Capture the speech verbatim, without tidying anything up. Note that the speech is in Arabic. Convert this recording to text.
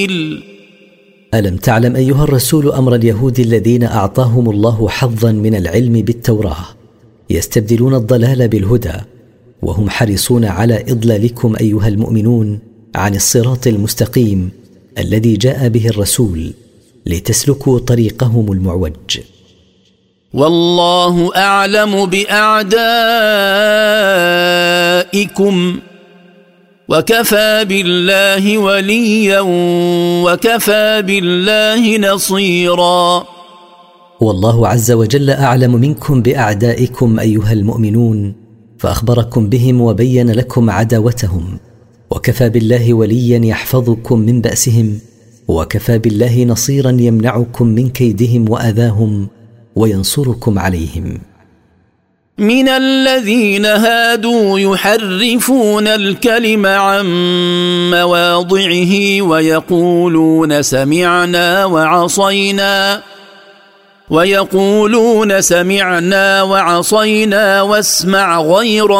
ألم تعلم أيها الرسول أمر اليهود الذين أعطاهم الله حظا من العلم بالتوراة يستبدلون الضلال بالهدى، وهم حريصون على إضلالكم أيها المؤمنون عن الصراط المستقيم الذي جاء به الرسول لتسلكوا طريقهم المعوج. والله أعلم بأعدائكم وكفى بالله وليا وكفى بالله نصيرا. والله عز وجل أعلم منكم بأعدائكم أيها المؤمنون، فأخبركم بهم وبين لكم عداوتهم، وكفى بالله وليا يحفظكم من بأسهم، وكفى بالله نصيرا يمنعكم من كيدهم وأذاهم وينصركم عليهم. من الذين هادوا يحرفون الكلم عن مواضعه ويقولون سمعنا وعصينا ويقولون سمعنا وعصينا واسمع غير